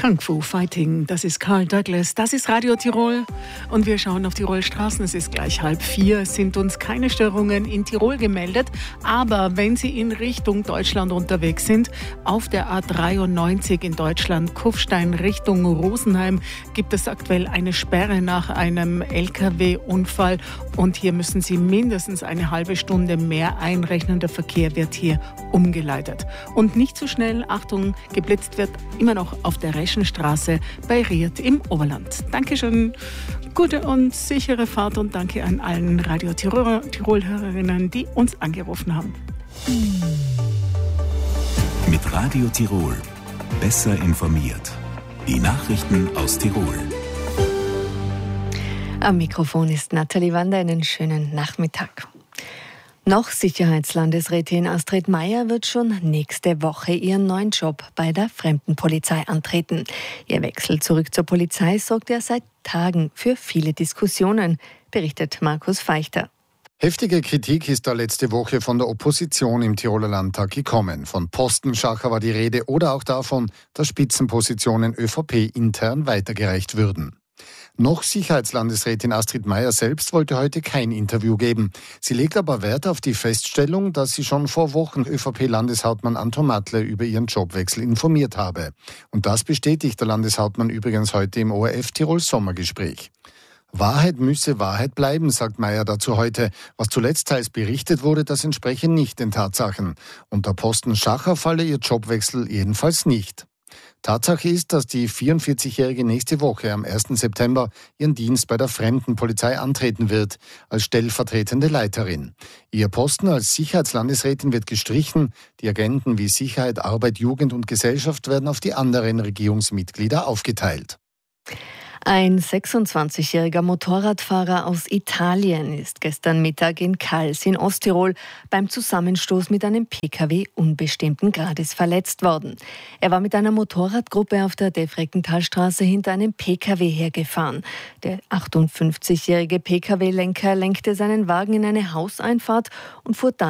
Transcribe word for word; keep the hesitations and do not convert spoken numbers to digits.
Kung Fu Fighting, das ist Carl Douglas, das ist Radio Tirol und wir schauen auf Tirolstraßen. Es ist gleich halb vier, es sind uns keine Störungen in Tirol gemeldet, aber wenn Sie in Richtung Deutschland unterwegs sind, auf der A dreiundneunzig in Deutschland, Kufstein Richtung Rosenheim, gibt es aktuell eine Sperre nach einem L K W-Unfall und hier müssen Sie mindestens eine halbe Stunde mehr einrechnen. Der Verkehr wird hier umgeleitet. Und nicht zu schnell, Achtung, geblitzt wird immer noch auf der Reschenstraße bei Ried im Oberland. Dankeschön, gute und sichere Fahrt und danke an allen Radio Tirol-Hörerinnen, die uns angerufen haben. Mit Radio Tirol besser informiert. Die Nachrichten aus Tirol. Am Mikrofon ist Nathalie Wander. Einen schönen Nachmittag. Noch Sicherheitslandesrätin Astrid Maier wird schon nächste Woche ihren neuen Job bei der Fremdenpolizei antreten. Ihr Wechsel zurück zur Polizei sorgt ja seit Tagen für viele Diskussionen, berichtet Markus Feichter. Heftige Kritik ist da letzte Woche von der Opposition im Tiroler Landtag gekommen. Von Postenschacher war die Rede oder auch davon, dass Spitzenpositionen ÖVP intern weitergereicht würden. Noch Sicherheitslandesrätin Astrid Maier selbst wollte heute kein Interview geben. Sie legt aber Wert auf die Feststellung, dass sie schon vor Wochen ÖVP-Landeshauptmann Anton Mattler über ihren Jobwechsel informiert habe. Und das bestätigt der Landeshauptmann übrigens heute im O R F Tirol Sommergespräch. Wahrheit müsse Wahrheit bleiben, sagt Maier dazu heute. Was zuletzt teils berichtet wurde, das entspreche nicht den Tatsachen. Unter Posten Schacher falle ihr Jobwechsel jedenfalls nicht. Tatsache ist, dass die vierundvierzigjährige nächste Woche am ersten September ihren Dienst bei der Fremdenpolizei antreten wird, als stellvertretende Leiterin. Ihr Posten als Sicherheitslandesrätin wird gestrichen. Die Agenten wie Sicherheit, Arbeit, Jugend und Gesellschaft werden auf die anderen Regierungsmitglieder aufgeteilt. Ein sechsundzwanzigjähriger Motorradfahrer aus Italien ist gestern Mittag in Kals in Osttirol beim Zusammenstoß mit einem P K W unbestimmten Grades verletzt worden. Er war mit einer Motorradgruppe auf der Defreckentalstraße hinter einem P K W hergefahren. Der achtundfünfzigjährige P K W-Lenker lenkte seinen Wagen in eine Hauseinfahrt und fuhr dann